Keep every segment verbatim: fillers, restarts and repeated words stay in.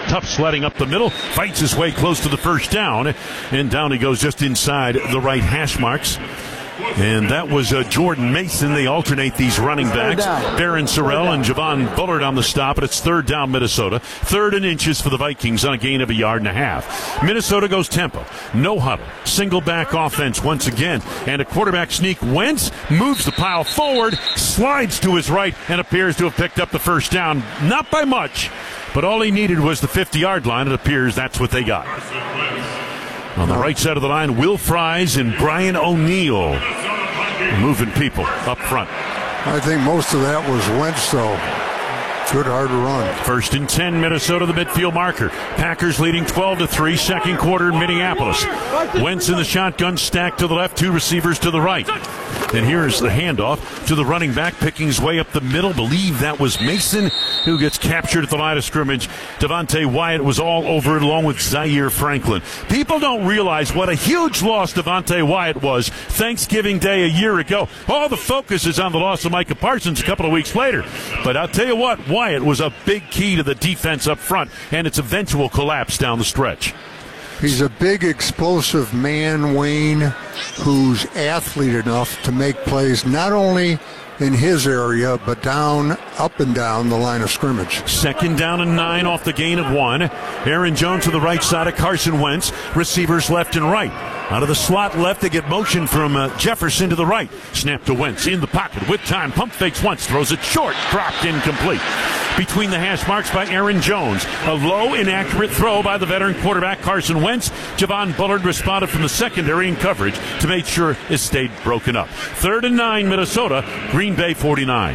tough sledding up the middle, fights his way close to the first down, and down he goes just inside the right hash marks. And that was uh, Jordan Mason. They alternate these running backs. Barron Sorrell and Javon Bullard on the stop, but it's third down Minnesota. Third and inches for the Vikings on a gain of a yard and a half. Minnesota goes tempo. No huddle. Single back offense once again. And a quarterback sneak. Wentz moves the pile forward, slides to his right, and appears to have picked up the first down. Not by much, but all he needed was the fifty-yard line. It appears that's what they got. On the right side of the line, Will Fries and Brian O'Neill moving people up front. I think most of that was Wentz, though. Good hard run. First and ten, Minnesota, the midfield marker. Packers leading twelve to three, second quarter in Minneapolis. Wentz in the shotgun, stacked to the left, two receivers to the right. And here's the handoff to the running back, picking his way up the middle. Believe that was Mason, who gets captured at the line of scrimmage. Devontae Wyatt was all over it, along with Zaire Franklin. People don't realize what a huge loss Devontae Wyatt was Thanksgiving Day a year ago. All the focus is on the loss of Micah Parsons a couple of weeks later. But I'll tell you what, Wyatt was a big key to the defense up front and its eventual collapse down the stretch. He's a big, explosive man, Wayne, who's athlete enough to make plays not only in his area, but down, up and down the line of scrimmage. Second down and nine off the gain of one. Aaron Jones to the right side of Carson Wentz. Receivers left and right. Out of the slot left, they get motion from uh, Jefferson to the right. Snap to Wentz in the pocket with time. Pump fakes once, throws it short, dropped incomplete. Between the hash marks by Aaron Jones. A low, inaccurate throw by the veteran quarterback Carson Wentz. Javon Bullard responded from the secondary in coverage to make sure it stayed broken up. Third and nine, Minnesota. Green Bay forty-nine.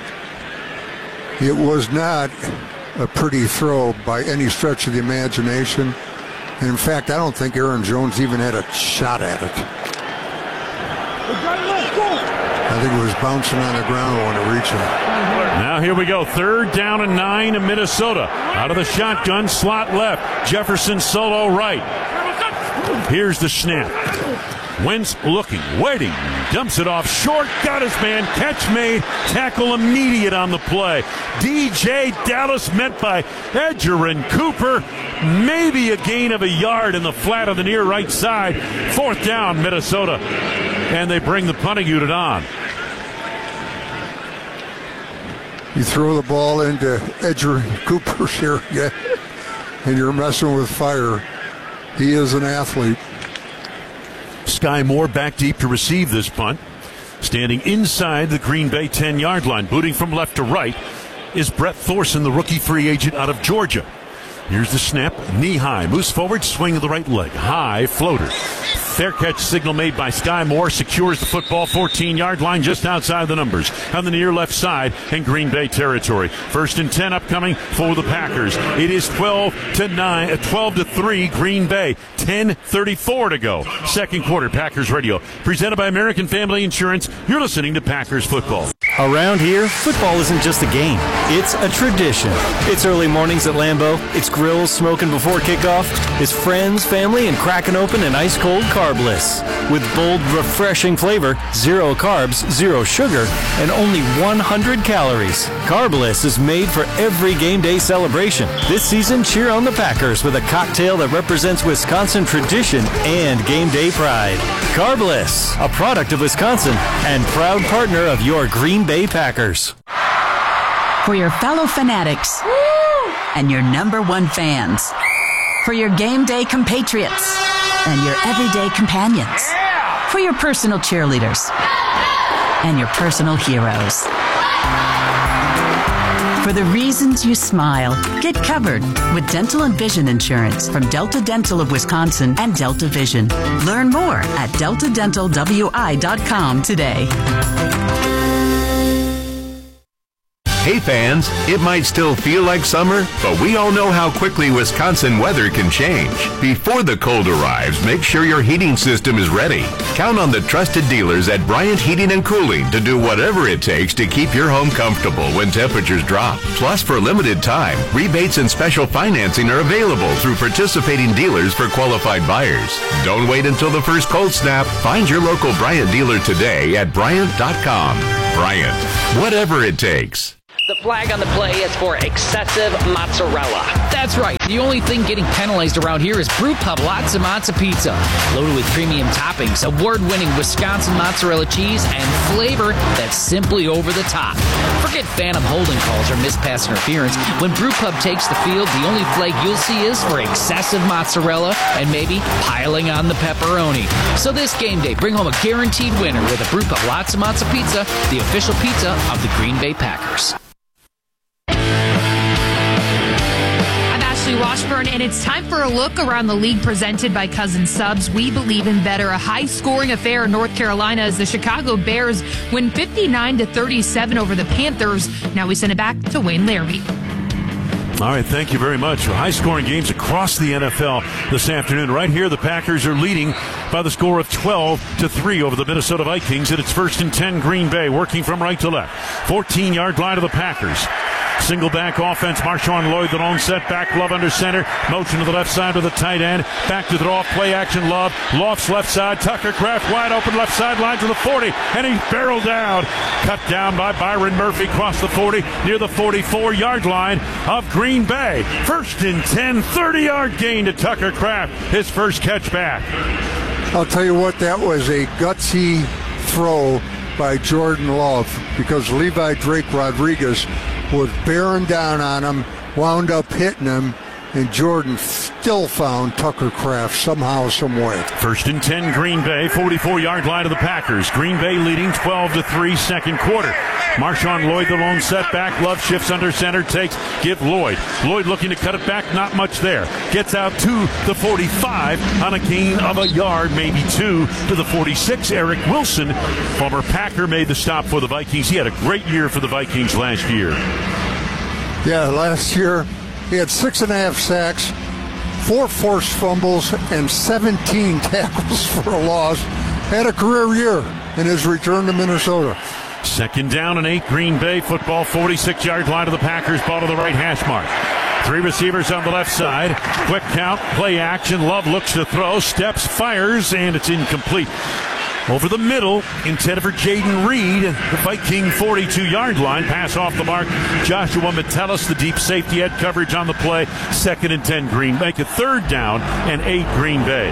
It was not a pretty throw by any stretch of the imagination. And in fact, I don't think Aaron Jones even had a shot at it. I think it was bouncing on the ground when it reached him. Now here we go. Third down and nine in Minnesota. Out of the shotgun, slot left. Jefferson solo right. Here's the snap. Wentz looking, waiting, dumps it off short, got his man, catch made, tackle immediate on the play. D J Dallas met by Edgerrin Cooper, maybe a gain of a yard in the flat of the near right side. Fourth down, Minnesota, and they bring the punting unit on. You throw the ball into Edgerrin Cooper's area, and you're messing with fire. He is an athlete. Sky Moore back deep to receive this punt. Standing inside the Green Bay ten-yard line, booting from left to right, is Brett Thorson, the rookie free agent out of Georgia. Here's the snap, knee high, moves forward, swing of the right leg, high floater. Fair catch signal made by Sky Moore, secures the football, fourteen-yard line just outside the numbers on the near left side in Green Bay territory. First and ten upcoming for the Packers. It is twelve to nine, twelve to three, Green Bay. ten thirty-four to go. Second quarter, Packers Radio, presented by American Family Insurance. You're listening to Packers Football. Around here, football isn't just a game. It's a tradition. It's early mornings at Lambeau. It's grills smoking before kickoff. It's friends, family, and cracking open an ice-cold Carbliss. With bold, refreshing flavor, zero carbs, zero sugar, and only one hundred calories. Carbliss is made for every game day celebration. This season, cheer on the Packers with a cocktail that represents Wisconsin tradition and game day pride. Carbliss, a product of Wisconsin and proud partner of your Green Bay Packers. For your fellow fanatics and your number one fans. For your game day compatriots and your everyday companions. For your personal cheerleaders and your personal heroes. For the reasons you smile, get covered with dental and vision insurance from Delta Dental of Wisconsin and Delta Vision. Learn more at delta dental w i dot com today. Hey fans, it might still feel like summer, but we all know how quickly Wisconsin weather can change. Before the cold arrives, make sure your heating system is ready. Count on the trusted dealers at Bryant Heating and Cooling to do whatever it takes to keep your home comfortable when temperatures drop. Plus, for limited time, rebates and special financing are available through participating dealers for qualified buyers. Don't wait until the first cold snap. Find your local Bryant dealer today at Bryant dot com. Bryant, whatever it takes. The flag on the play is for excessive mozzarella. That's right. The only thing getting penalized around here is Brew Pub Lots of Mozza Pizza. Loaded with premium toppings, award-winning Wisconsin mozzarella cheese, and flavor that's simply over the top. Forget phantom holding calls or missed-pass interference. When Brew Pub takes the field, the only flag you'll see is for excessive mozzarella and maybe piling on the pepperoni. So this game day, bring home a guaranteed winner with a Brew Pub Lots of Mozza Pizza, the official pizza of the Green Bay Packers. Washburn, and it's time for a look around the league presented by Cousin Subs. We believe in better. A high-scoring affair in North Carolina as the Chicago Bears win fifty-nine to thirty-seven over the Panthers. Now we send it back to Wayne Larrabee. All right, thank you very much. High-scoring games across the N F L this afternoon. Right here, the Packers are leading by the score of twelve to three over the Minnesota Vikings. And it's first and ten Green Bay, working from right to left. fourteen-yard line of the Packers. Single back offense, Marshawn Lloyd, the lone set back, Love under center, motion to the left side with the tight end, back to the off play action, Love, lofts left side, Tucker Kraft wide open left sideline to the forty, and he's barreled down, cut down by Byron Murphy, across the forty, near the forty-four-yard line of Green Bay. First and ten, thirty-yard gain to Tucker Kraft, his first catch back. I'll tell you what, that was a gutsy throw by Jordan Love, because Levi Drake Rodriguez was bearing down on him, wound up hitting him, and Jordan still found Tucker Kraft somehow, some way. First and ten, Green Bay, forty-four-yard line of the Packers. Green Bay leading twelve to three, second quarter. Marshawn Lloyd, the lone setback. Love shifts under center, takes, give Lloyd. Lloyd looking to cut it back, not much there. Gets out to the forty-five on a gain of a yard, maybe two, to the forty-six. Eric Wilson, former Packer, made the stop for the Vikings. He had a great year for the Vikings last year. Yeah, last year he had six and a half sacks, four forced fumbles, and seventeen tackles for a loss. Had a career year in his return to Minnesota. Second down and eight, Green Bay football, forty-six-yard line of the Packers, ball to the right hash mark. Three receivers on the left side. Quick count, play action. Love looks to throw, steps, fires, and it's incomplete. Over the middle, intended for Jaden Reed, the Viking forty-two-yard line. Pass off the mark. Joshua Metellus, the deep safety, had coverage on the play. Second and ten, Green Bay. Make it third down and eight, Green Bay.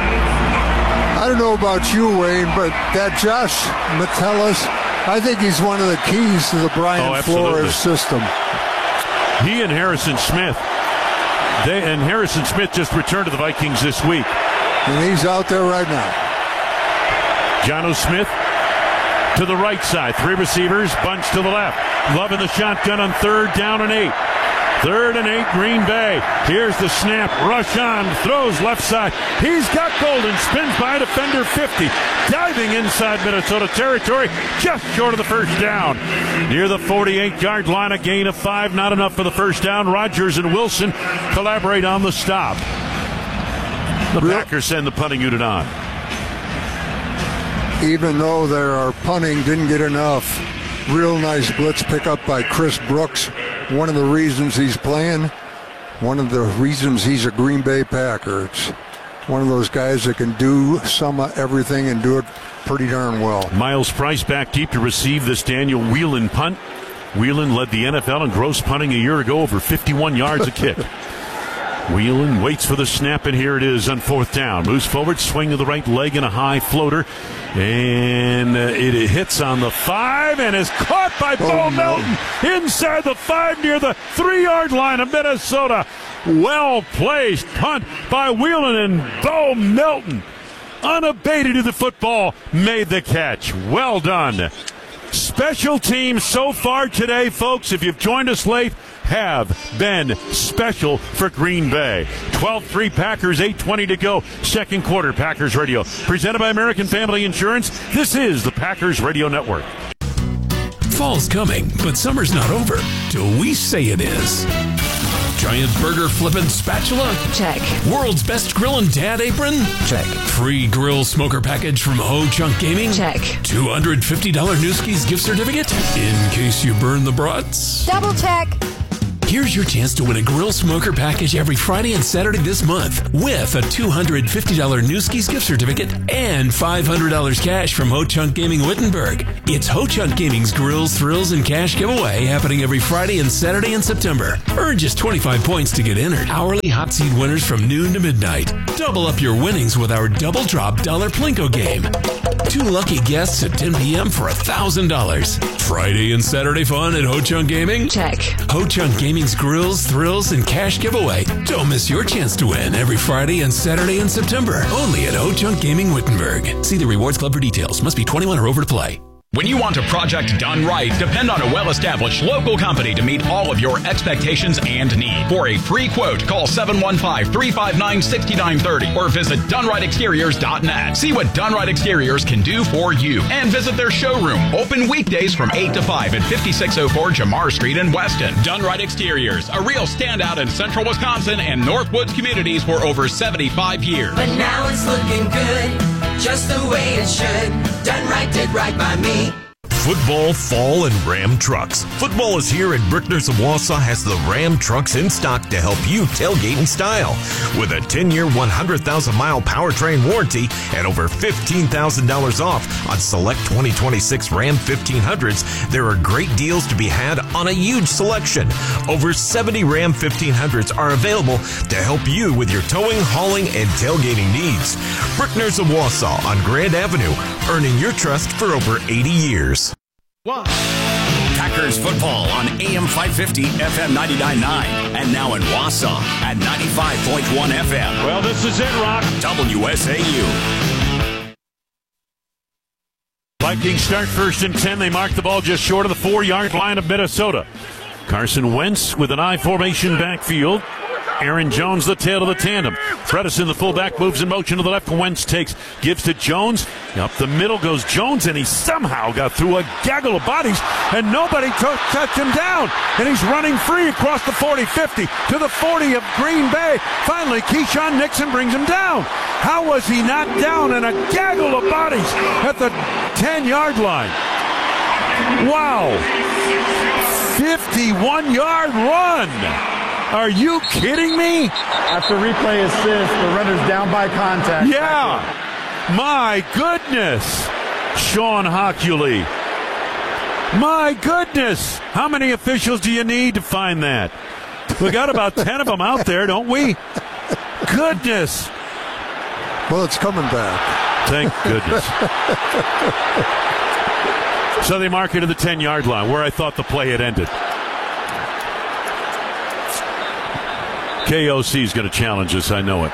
I don't know about you, Wayne, but that Josh Metellus, I think he's one of the keys to the Brian oh, Flores system. He and Harrison Smith. They and Harrison Smith just returned to the Vikings this week. And he's out there right now. Jonnu Smith to the right side. Three receivers, bunch to the left. Love in the shotgun on third down and eight. Third and eight, Green Bay. Here's the snap. Rush on. Throws left side. He's got Golden. Spins by defender fifty. Diving inside Minnesota territory. Just short of the first down. Near the forty-eight-yard line, a gain of five. Not enough for the first down. Rodgers and Wilson collaborate on the stop. The Packers send the punting unit on. Even though there are punting, didn't get enough. Real nice blitz pickup by Chris Brooks. One of the reasons he's playing, one of the reasons he's a Green Bay Packer. It's one of those guys that can do some of everything and do it pretty darn well. Miles Price back deep to receive this Daniel Whelan punt. Whelan led the N F L in gross punting a year ago, over fifty-one yards a kick. Whelan waits for the snap, and here it is on fourth down. Moves forward, swing to the right leg and a high floater. And uh, it hits on the five and is caught by Bo oh, Melton no. inside the five near the three-yard line of Minnesota. Well-placed punt by Whelan, and Bo Melton, unabated to the football, made the catch. Well done. Special teams so far today, folks, if you've joined us late, have been special for Green Bay. twelve three Packers, eight twenty to go. Second quarter, Packers Radio. Presented by American Family Insurance. This is the Packers Radio Network. Fall's coming, but summer's not over till we say it is. Giant burger flippin' spatula? Check. World's best grillin' dad apron? Check. Free grill smoker package from Ho Chunk Gaming? Check. two hundred fifty dollars Newski's gift certificate in case you burn the brats? Double check. Here's your chance to win a grill smoker package every Friday and Saturday this month with a two hundred fifty dollars Newski's gift certificate and five hundred dollars cash from Ho Chunk Gaming Wittenberg. It's Ho Chunk Gaming's Grills, Thrills, and Cash giveaway happening every Friday and Saturday in September. Earn just twenty-five points to get entered. Hourly hot seat winners from noon to midnight. Double up your winnings with our Double Drop Dollar Plinko game. Two lucky guests at ten p.m. for one thousand dollars. Friday and Saturday fun at Ho Chunk Gaming? Check. Ho Chunk Gaming's Grills, Thrills, and Cash giveaway. Don't miss your chance to win every Friday and Saturday in September. Only at Ho Chunk Gaming Wittenberg. See the Rewards Club for details. Must be twenty-one or over to play. When you want a project done right, depend on a well-established local company to meet all of your expectations and needs. For a free quote, call seven one five, three five nine, six nine three zero or visit done right exteriors dot net. See what Done Right Exteriors can do for you. And visit their showroom, open weekdays from eight to five at fifty-six oh four Jamar Street in Weston. Done Right Exteriors, a real standout in central Wisconsin and Northwoods communities for over seventy-five years. But now it's looking good, just the way it should. Done Right did right by me. Football, fall, and Ram trucks. Football is here, and Brickner's of Wausau has the Ram trucks in stock to help you tailgate in style. With a ten-year, one hundred thousand mile powertrain warranty and over fifteen thousand dollars off on select twenty twenty-six Ram fifteen hundreds, there are great deals to be had on a huge selection. Over seventy Ram fifteen hundreds are available to help you with your towing, hauling, and tailgating needs. Brickner's of Wausau on Grand Avenue, earning your trust for over eighty years. One. Packers football on A M five fifty, F M ninety-nine point nine, and now in Wausau at ninety-five point one F M. Well, this is it, Rock. W S A U. Vikings start first and ten. They mark the ball just short of the four-yard line of Minnesota. Carson Wentz with an I formation backfield. Aaron Jones, the tail of the tandem. Bredesen, the fullback, moves in motion to the left. Wentz takes, gives to Jones. Up the middle goes Jones, and he somehow got through a gaggle of bodies, and nobody took, touched him down. And he's running free across the forty, fifty, to the forty of Green Bay. Finally, Keyshawn Nixon brings him down. How was he not down in a gaggle of bodies at the ten-yard line? Wow. fifty-one-yard run. Are you kidding me? After replay assist, the runner's down by contact. Yeah. My goodness. Sean Hockley. My goodness. How many officials do you need to find that? We got about ten of them out there, don't we? Goodness. Well, it's coming back. Thank goodness. So they mark it to the ten-yard line, where I thought the play had ended. K O C is going to challenge us, I know it.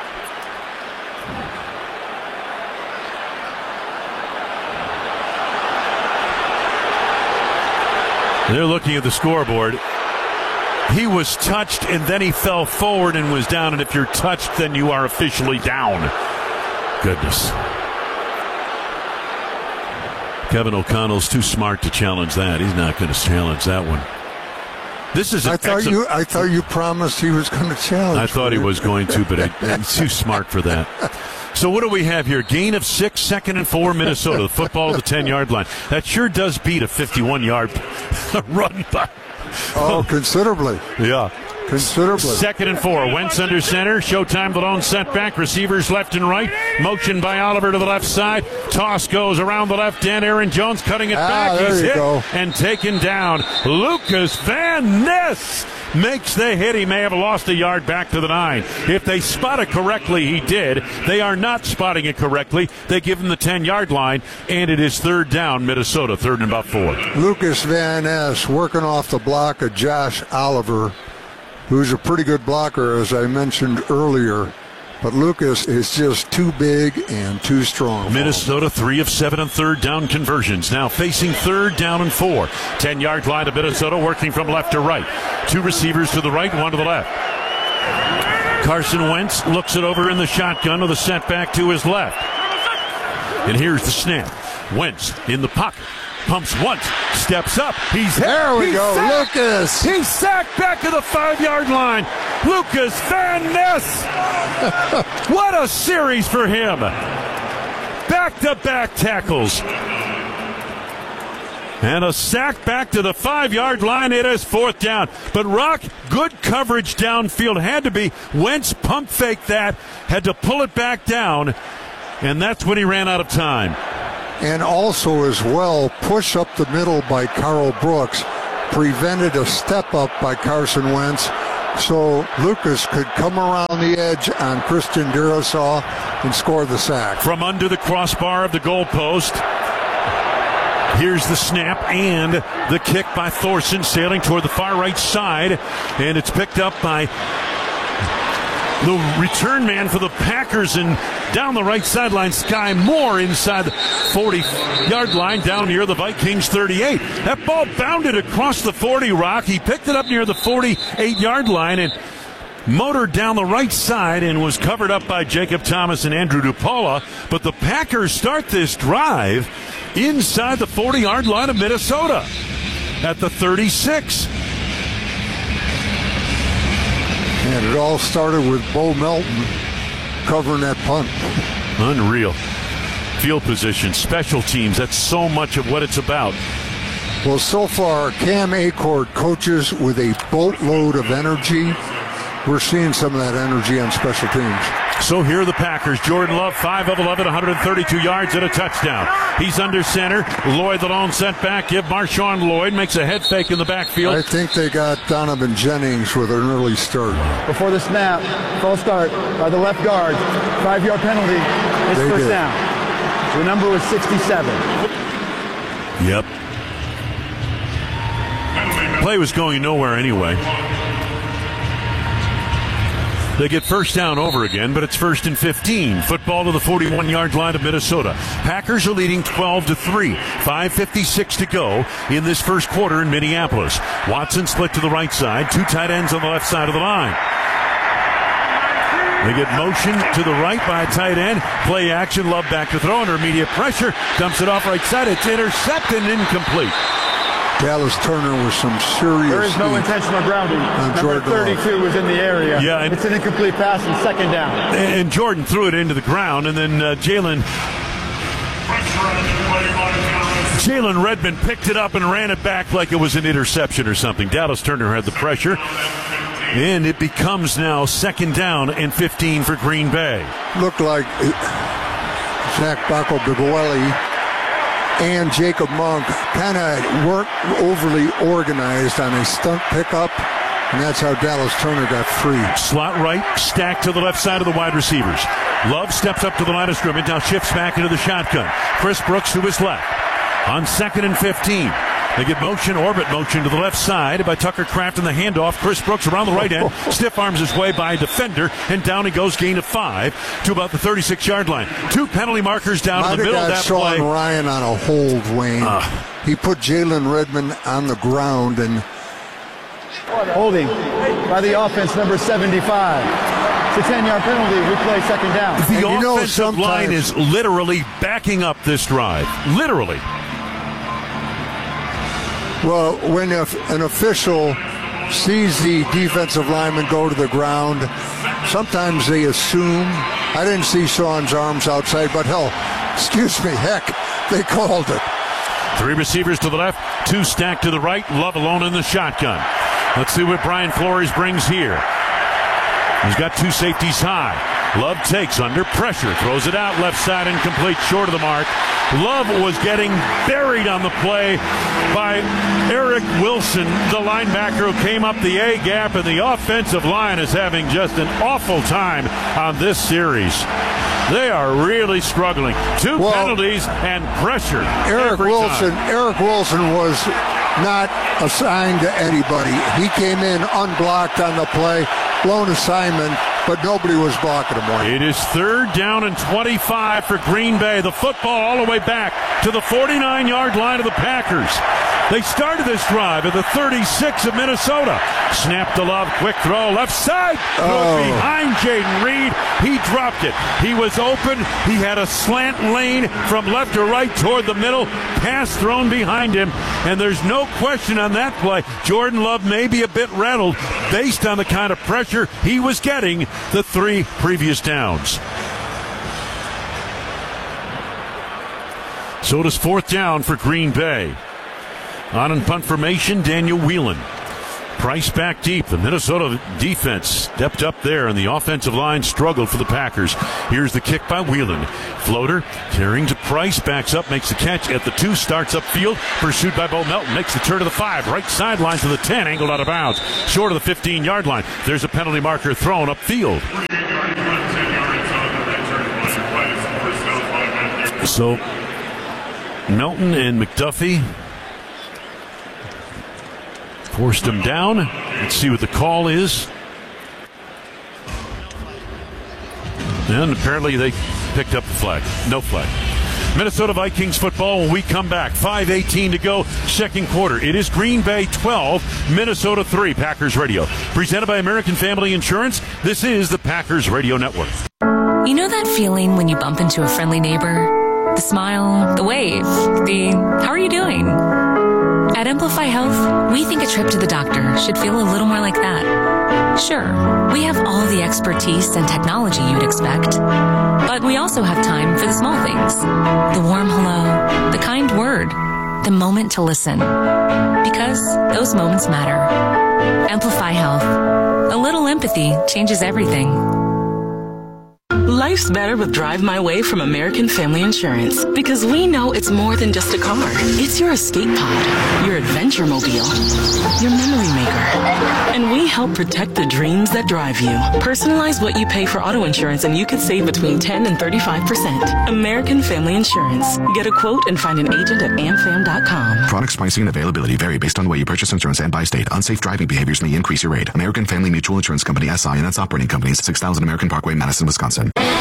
They're looking at the scoreboard. He was touched, and then he fell forward and was down, and if you're touched, then you are officially down. Goodness. Kevin O'Connell's too smart to challenge that. He's not going to challenge that one. This is. I thought you. I thought you promised he was going to challenge. I thought he was going to, but he's too smart for that. So what do we have here? Gain of six, second and four, Minnesota. The football at the ten-yard line. That sure does beat a fifty-one-yard run by. Oh, considerably. Yeah. Considerably. Second and four. Wentz under center. Showtime the lone setback. Receivers left and right. Motion by Oliver to the left side. Toss goes around the left end. Aaron Jones cutting it ah, back. There He's you hit go. and taken down. Lucas Van Ness makes the hit. He may have lost a yard back to the nine. If they spot it correctly, he did. They are not spotting it correctly. They give him the ten-yard line, and it is third down, Minnesota, third and about four. Lucas Van Ness working off the block of Josh Oliver, who's a pretty good blocker, as I mentioned earlier. But Lucas is just too big and too strong. Minnesota, three of seven on third down conversions. Now facing third down and four. ten-yard line of Minnesota, working from left to right. Two receivers to the right, one to the left. Carson Wentz looks it over in the shotgun with a setback to his left. And here's the snap. Wentz in the pocket. Pumps once, steps up. He's there. We he's go, sacked. Lucas. He's sacked back to the five-yard line. Lucas Van Ness. What a series for him. Back-to-back tackles. And a sack back to the five-yard line. It is fourth down. But Rock, good coverage downfield. Had to be. Wentz pump faked that. Had to pull it back down. And that's when he ran out of time. And also as well, push up the middle by Carl Brooks prevented a step up by Carson Wentz. So Lucas could come around the edge on Christian Darrisaw and score the sack. From under the crossbar of the goalpost. Here's the snap and the kick by Thorson, sailing toward the far right side. And it's picked up by the return man for the Packers, and down the right sideline, Sky Moore inside the forty-yard line down near the Vikings thirty-eight. That ball bounded across the forty, Rock. He picked it up near the forty-eight-yard line and motored down the right side and was covered up by Jacob Thomas and Andrew DuPaula. But the Packers start this drive inside the forty-yard line of Minnesota at the thirty-six. And it all started with Bo Melton covering that punt. Unreal. Field position, special teams, that's so much of what it's about. Well, so far, Cam Acord coaches with a boatload of energy. We're seeing some of that energy on special teams. So here are the Packers. Jordan Love, five of eleven, one hundred thirty-two yards and a touchdown. He's under center. Lloyd, the lone sent back. Give Marshawn Lloyd, makes a head fake in the backfield. I think they got Donovan Jennings with an early start. Before the snap, false start by the left guard. Five-yard penalty. It's They first did. down. The number was sixty-seven. Yep. Play was going nowhere anyway. They get first down over again, but it's first and fifteen. Football to the forty-one-yard line of Minnesota. Packers are leading twelve to three. five fifty-six to go in this first quarter in Minneapolis. Watson split to the right side. Two tight ends on the left side of the line. They get motion to the right by a tight end. Play action. Love back to throw under immediate pressure. Dumps it off right side. It's intercepted and incomplete. Dallas Turner with some serious. There is no heat intentional grounding. on Number Jordan Love. thirty-two was in the area. Yeah, and- it's an incomplete pass and second down. And, and Jordan threw it into the ground, and then uh, Jalen Jalen Redmond picked it up and ran it back like it was an interception or something. Dallas Turner had the pressure, and it becomes now second down and fifteen for Green Bay. Looked like Zach Bacco-Bigueli and Jacob Monk kind of weren't overly organized on a stunt pickup, and that's how Dallas Turner got free. Slot right, stacked to the left side of the wide receivers. Love steps up to the line of scrimmage, now shifts back into the shotgun. Chris Brooks to his left. On second and fifteen. They get motion, orbit motion to the left side by Tucker Kraft in the handoff. Chris Brooks around the right end, stiff arms his way by a defender, and down he goes, gain of five to about the thirty-six-yard line. Two penalty markers down Might in the have middle of got that Sean play. Ryan on a hold, Wayne. Uh. He put Jalen Redmond on the ground, and Holding by the offense, number seventy-five. It's a ten-yard penalty. Replay second down. The And you know, offensive line is literally backing up this drive. Literally. well, when if an official sees the defensive lineman go to the ground, sometimes they assume. I didn't see Sean's arms outside, but hell, excuse me, heck, they called it. Three receivers to the left, two stacked to the right. Love alone in the shotgun. Let's see what Brian Flores brings here. He's got two safeties high. Love takes under pressure, throws it out left side, incomplete, short of the mark. Love was getting buried on the play by Eric Wilson, the linebacker who came up the A gap, and the offensive line is having just an awful time on this series. They are really struggling. Two Well, penalties and pressure. Eric every Wilson, time. Eric Wilson was not assigned to anybody. He came in unblocked on the play, blown assignment, but nobody was blocking him. Wayne. It is third down and twenty-five for Green Bay. The football all the way back to the forty-nine-yard line of the Packers. They started this drive at the thirty-six of Minnesota. Snap to Love, quick throw, left side. Throws Oh. behind Jaden Reed. He dropped it. He was open. He had a slant lane from left to right toward the middle. Pass thrown behind him. And there's no question on that play. Jordan Love may be a bit rattled based on the kind of pressure he was getting the three previous downs. So it is fourth down for Green Bay. On and punt formation, Daniel Whelan. Price back deep. The Minnesota defense stepped up there, and the offensive line struggled for the Packers. Here's the kick by Whelan. Floater carrying to Price, backs up, makes the catch at the two, starts upfield, pursued by Bo Melton, makes the turn to the five, right sideline to the ten, angled out of bounds, short of the fifteen-yard line. There's a penalty marker thrown upfield. So Melton and McDuffie forced him down. Let's see what the call is. And apparently they picked up the flag. No flag. Minnesota Vikings football when we come back. five eighteen to go, second quarter. It is Green Bay twelve, Minnesota three. Packers Radio. Presented by American Family Insurance. This is the Packers Radio Network. You know that feeling when you bump into a friendly neighbor? The smile, the wave, the how are you doing? At Amplify Health, we think a trip to the doctor should feel a little more like that. Sure, we have all the expertise and technology you'd expect, but we also have time for the small things. The warm hello, the kind word, the moment to listen. Because those moments matter. Amplify Health. A little empathy changes everything. Life's better with Drive My Way from American Family Insurance, because we know it's more than just a car. It's your escape pod, your adventure mobile, your memory maker. And we help protect the dreams that drive you. Personalize what you pay for auto insurance and you could save between ten and thirty-five percent. American Family Insurance. Get a quote and find an agent at amfam dot com. Products pricing and availability vary based on the way you purchase insurance and by state. Unsafe driving behaviors may increase your rate. American Family Mutual Insurance Company, S I and its operating companies, six thousand American Parkway, Madison, Wisconsin.